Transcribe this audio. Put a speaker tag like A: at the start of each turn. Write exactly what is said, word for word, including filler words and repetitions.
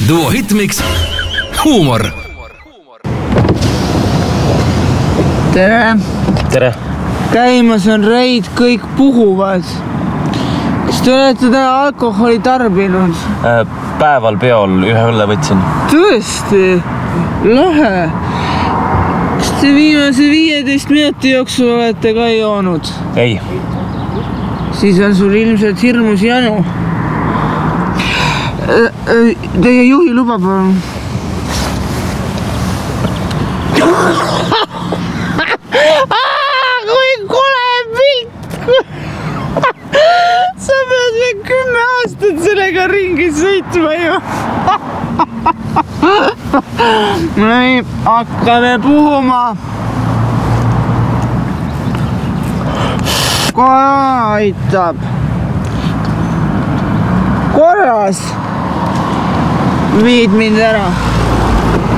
A: Duo Hitmix Huumor.
B: Tere!
C: Tere!
B: Käimas on reid, kõik puhuvad. Kas te olete täna alkoholi tarbinud?
C: Päeval peol ühe õlle võtsin.
B: Tõesti? Lahe! Kas te viimase viieteist minuti jooksul olete ka joonud?
C: Ei.
B: Siis on sul ilmselt hirmus janu. Teie juhi luba palun. Kui kole pilt! Sa pead veel kümme aastat sellega ringi sõitma ju. Nii, hakkame puhuma. Kohe aitab. Korras. Viid mind ära.